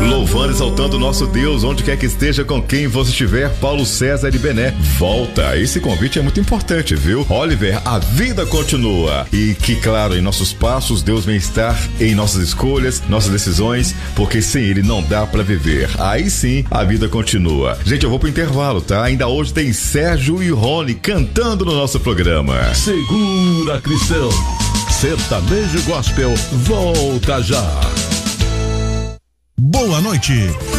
Louvando, exaltando o nosso Deus, onde quer que esteja, com quem você estiver. Paulo César de Bené volta. Esse convite é muito importante, viu? Oliver, a vida continua. E que, claro, em nossos passos, Deus vem estar em nossas escolhas, nossas decisões, porque sem Ele não dá pra viver. Aí sim, a vida continua. Gente, eu vou pro intervalo, tá? Ainda hoje tem Sérgio e Rony cantando no nosso programa. Segura, Cristão. Sertanejo Gospel volta já. Boa noite.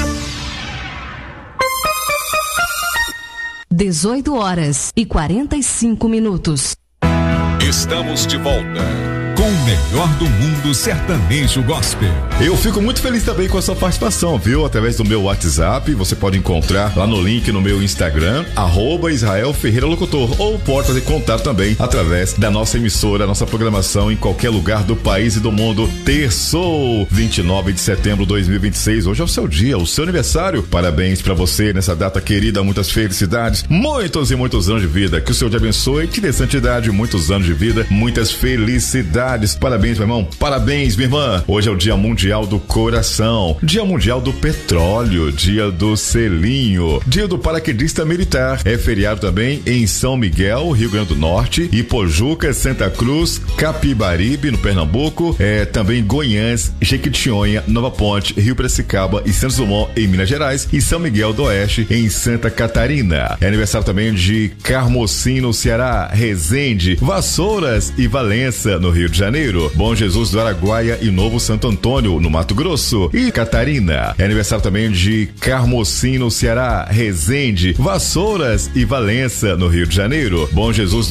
18h45. Estamos de volta com o melhor do mundo sertanejo gospel. Eu fico muito feliz também com a sua participação, viu? Através do meu WhatsApp, você pode encontrar lá no link no meu Instagram, @Israel Ferreira Locutor, ou pode fazer contato também através da nossa emissora, nossa programação em qualquer lugar do país e do mundo. Terçou, 29 de setembro de 2026. Hoje é o seu dia, o seu aniversário. Parabéns pra você nessa data querida, muitas felicidades, muitos e muitos anos de vida. Que o Senhor te abençoe, te dê santidade, muitos anos de vida, muitas felicidades. Parabéns, meu irmão. Parabéns, minha irmã. Hoje é o Dia Mundial do Coração, Dia Mundial do Petróleo, Dia do Selinho, Dia do Paraquedista Militar. É feriado também em São Miguel, Rio Grande do Norte, Ipojuca, Santa Cruz, Capibaribe, no Pernambuco, também Goiânia, Jequitinhonha, Nova Ponte, Rio Piracicaba e Santos Dumont, em Minas Gerais, e São Miguel do Oeste, em Santa Catarina. É aniversário também de Carmocim, no Ceará, Resende, Vassouras e Valença, no Rio de Janeiro, Bom Jesus do Araguaia e Novo Santo Antônio, no Mato Grosso e Catarina. É aniversário também de Carmocim, no Ceará, Resende, Vassouras e Valença, no Rio de Janeiro, Bom Jesus